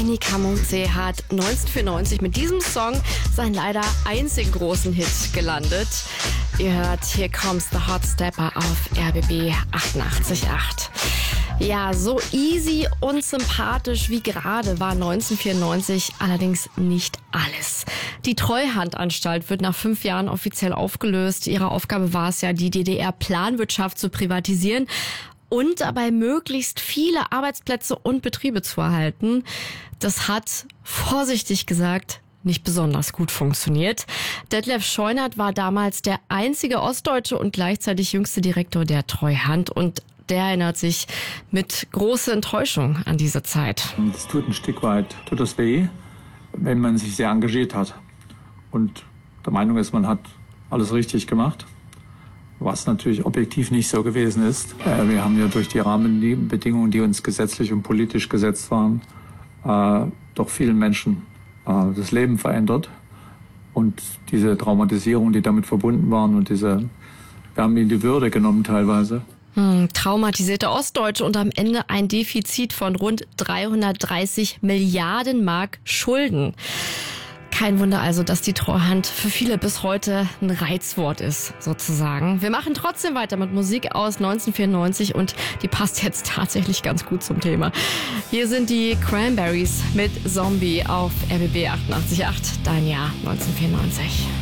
Benny Camuzzi hat 1994 mit diesem Song seinen leider einzigen großen Hit gelandet. Ihr hört Here Comes the Hot Stepper auf RBB 88.8. Ja, so easy und sympathisch wie gerade war 1994 allerdings nicht alles. Die Treuhandanstalt wird nach 5 Jahren offiziell aufgelöst. Ihre Aufgabe war es ja, die DDR-Planwirtschaft zu privatisieren und dabei möglichst viele Arbeitsplätze und Betriebe zu erhalten. Das hat, vorsichtig gesagt, nicht besonders gut funktioniert. Detlef Scheunert war damals der einzige Ostdeutsche und gleichzeitig jüngste Direktor der Treuhand und der erinnert sich mit großer Enttäuschung an diese Zeit. Es tut ein Stück weit weh, wenn man sich sehr engagiert hat und der Meinung ist, man hat alles richtig gemacht, was natürlich objektiv nicht so gewesen ist. Wir haben ja durch die Rahmenbedingungen, die uns gesetzlich und politisch gesetzt waren, doch vielen Menschen das Leben verändert. Und diese Traumatisierung, die damit verbunden waren und wir haben ihnen die Würde genommen teilweise. Traumatisierte Ostdeutsche und am Ende ein Defizit von rund 330 Milliarden Mark Schulden. Kein Wunder also, dass die Treuhand für viele bis heute ein Reizwort ist, sozusagen. Wir machen trotzdem weiter mit Musik aus 1994 und die passt jetzt tatsächlich ganz gut zum Thema. Hier sind die Cranberries mit Zombie auf RBB 88.8, dein Jahr 1994.